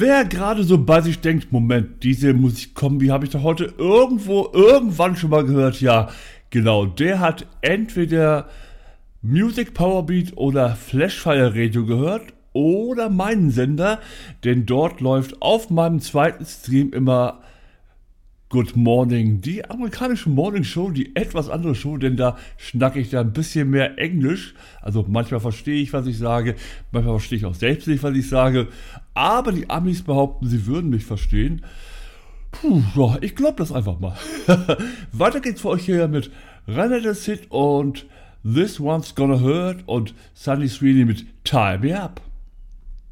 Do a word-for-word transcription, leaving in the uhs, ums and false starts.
Wer gerade so bei sich denkt, Moment, diese Musikkombi habe ich doch heute irgendwo, irgendwann schon mal gehört, ja, genau, der hat entweder Music Powerbeat oder Flashfire Radio gehört oder meinen Sender, denn dort läuft auf meinem zweiten Stream immer Good Morning, die amerikanische Morning Show, die etwas andere Show, denn da schnacke ich da ein bisschen mehr Englisch. Also manchmal verstehe ich, was ich sage, manchmal verstehe ich auch selbst nicht, was ich sage. Aber die Amis behaupten, sie würden mich verstehen. Puh, ja, ich glaube das einfach mal. Weiter geht's für euch hier mit Renata Sid und This One's Gonna Hurt und Sunny Sweeney mit Tie Me Up.